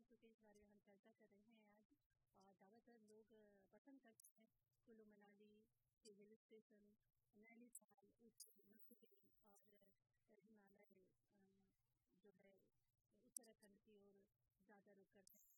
क्योंकि इस बारे में हम चर्चा कर रहे हैं आज। और ज़्यादातर लोग पसंद करते हैं कुल्लू मनाली के हिल स्टेशन, नैनीताल, ऊटी, मसूरी और हिमालय जो है उत्तराखंड की ओर ज़्यादा रुख करते हैं।